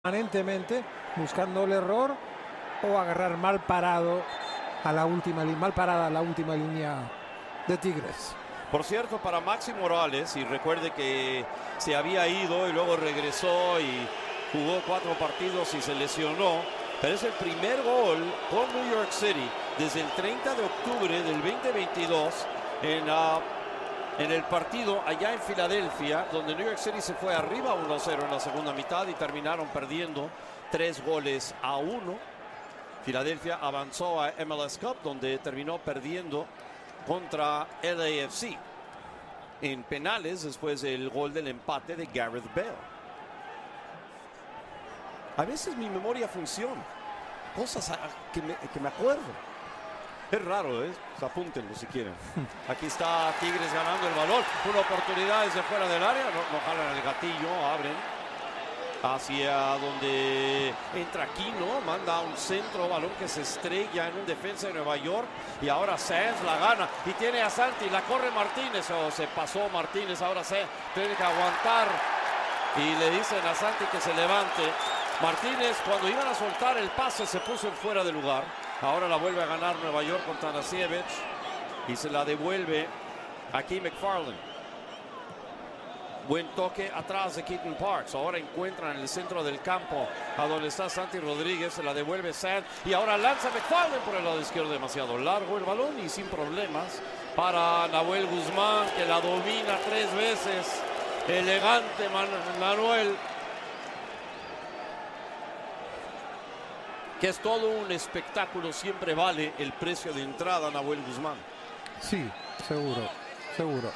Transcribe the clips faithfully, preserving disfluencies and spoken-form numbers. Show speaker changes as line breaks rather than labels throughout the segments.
permanentemente buscando el error o agarrar mal parado a la última mal parada a la última línea de Tigres.
Por cierto, para Maxi Morales, y recuerde que se había ido y luego regresó y jugó cuatro partidos y se lesionó, pero es el primer gol con New York City desde el treinta de octubre del veinte veintidós en, uh, en el partido allá en Filadelfia, donde New York City se fue arriba uno a cero en la segunda mitad y terminaron perdiendo tres goles a uno. Filadelfia avanzó a M L S Cup, donde terminó perdiendo contra L A F C en penales después del gol del empate de Gareth Bale. A veces mi memoria funciona, cosas que me, que me acuerdo. Es raro, ¿eh? Apúntenlo si quieren. Aquí está Tigres ganando el balón, una oportunidad desde fuera del área, no, no jalan el gatillo, abren hacia donde entra Aquino, manda un centro, balón que se estrella en un defensa de Nueva York, y ahora Sanz la gana y tiene a Santi, la corre Martínez, o oh, se pasó Martínez, ahora Sanz tiene que aguantar y le dicen a Santi que se levante. Martínez, cuando iban a soltar el pase, se puso en fuera de lugar. Ahora la vuelve a ganar Nueva York con Tanasiewicz y se la devuelve aquí McFarland. Buen toque atrás de Keaton Parks. Ahora encuentran en el centro del campo a donde está Santi Rodríguez. Se la devuelve Sanz y ahora lanza McFarland por el lado izquierdo. Demasiado largo el balón y sin problemas para Nahuel Guzmán, que la domina tres veces. Elegante Man Manuel, que es todo un espectáculo. Siempre vale el precio de entrada, Nahuel Guzmán.
Sí, seguro, seguro.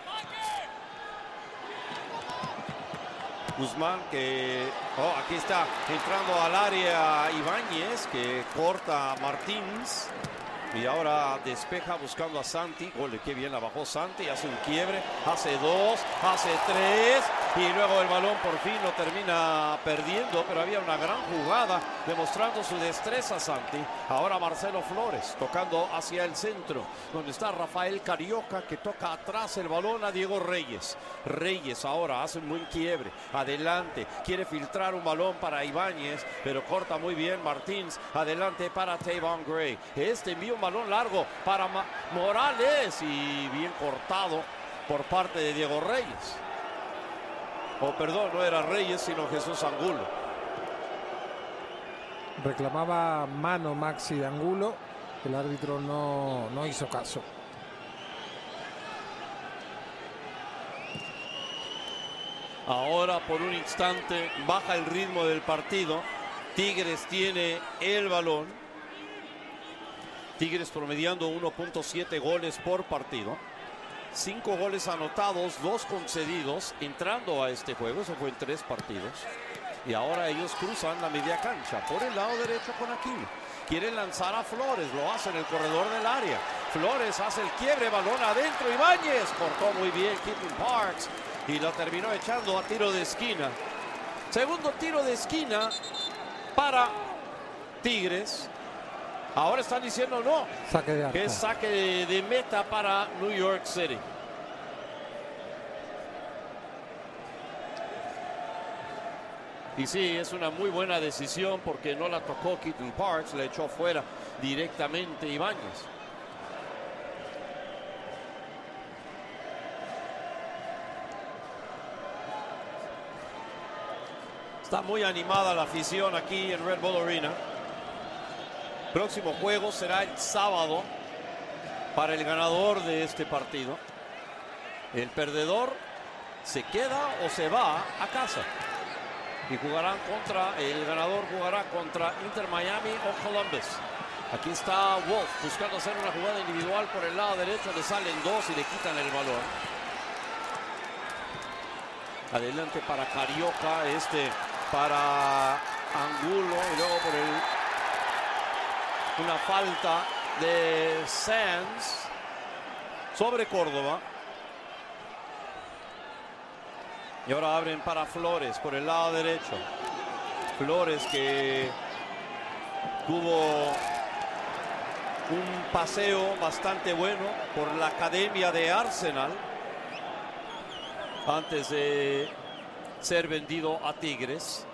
Guzmán que, oh, aquí está entrando al área Ibáñez, que corta a Martins y ahora despeja buscando a Santi. Ole, qué bien la bajó Santi, hace un quiebre, hace dos, hace tres y luego el balón por fin lo termina perdiendo, pero había una gran jugada demostrando su destreza Santi. Ahora Marcelo Flores tocando hacia el centro, donde está Rafael Carioca, que toca atrás el balón a Diego Reyes. Reyes ahora hace un buen quiebre, adelante, quiere filtrar un balón para Ibáñez, pero corta muy bien Martins, adelante para Tavon Gray. Este envía un balón largo para Ma Morales y bien cortado por parte de Diego Reyes. Oh, perdón, no era Reyes, sino Jesús Angulo.
Reclamaba mano Maxi de Angulo. El árbitro no, no hizo caso.
Ahora por un instante baja el ritmo del partido. Tigres tiene el balón. Tigres promediando uno punto siete goles por partido. Cinco goles anotados, dos concedidos entrando a este juego. Eso fue en tres partidos. Y ahora ellos cruzan la media cancha por el lado derecho con Aquino. Quieren lanzar a Flores, lo hace en el corredor del área. Flores hace el quiebre, balón adentro. Ibáñez cortó muy bien Keaton Parks y lo terminó echando a tiro de esquina. Segundo tiro de esquina para Tigres. Ahora están diciendo no,
saque de
que es saque de, de meta para New York City. Y sí, es una muy buena decisión porque no la tocó Keaton Parks, le echó fuera directamente Ibáñez. Está muy animada la afición aquí en Red Bull Arena. Próximo juego será el sábado para el ganador de este partido. El perdedor se queda o se va a casa. Y jugarán contra, el ganador jugará contra Inter Miami o Columbus. Aquí está Wolf buscando hacer una jugada individual por el lado derecho. Le salen dos y le quitan el balón. Adelante para Carioca, este para Angulo y luego por el... una falta de Sanz sobre Córdoba. Y ahora abren para Flores por el lado derecho. Flores que tuvo un paseo bastante bueno por la academia de Arsenal antes de ser vendido a Tigres.